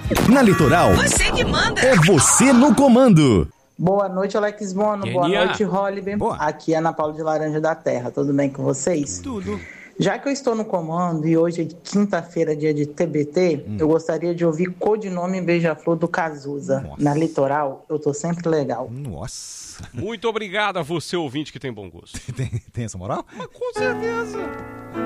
Na Litoral, Você que manda. é você no comando. Boa noite, Alex Bono. Boa noite, Holliber. Boa. Aqui é Ana Paula de Laranja da Terra. Tudo bem com vocês? Tudo. Já que eu estou no comando e hoje é quinta-feira, dia de TBT, eu gostaria de ouvir Codinome Beija-Flor do Cazuza. Nossa. Na Litoral, eu tô sempre legal. Nossa. Muito obrigado a você, ouvinte, que tem bom gosto. Tem essa moral? Mas com certeza.